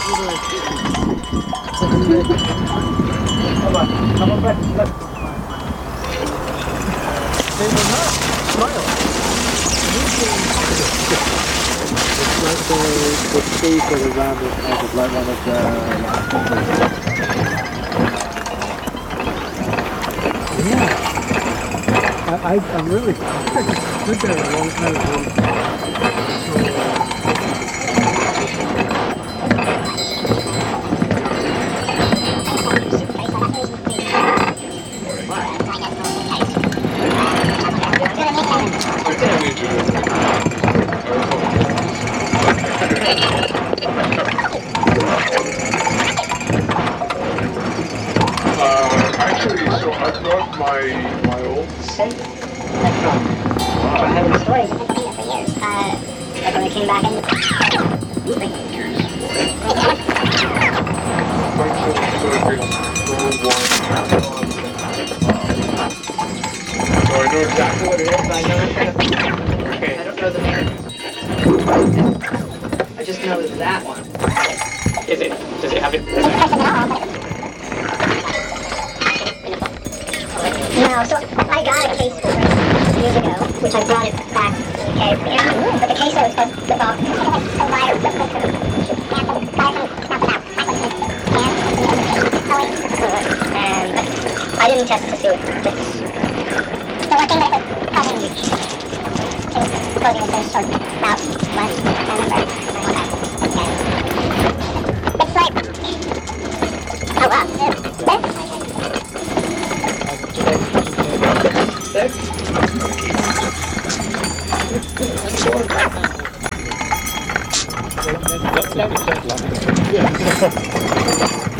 Come on, back. They will not smile. It's like the space that is around this edge is like one of the last ones. Yeah. I'm really stood there a long time ago. Actually, so I brought my old. I heard the stories of it for years. Like when I came back in. So I know exactly what it is. I know okay. I don't know the name. I just know that one. Does it have it? No, so I got a case for it years ago, which I brought it back to the UK. But the case I was supposed to flip off and I didn't test to see what this. So one thing that was causing closing was so short about months, I remember. It's like, oh wow, Yeah.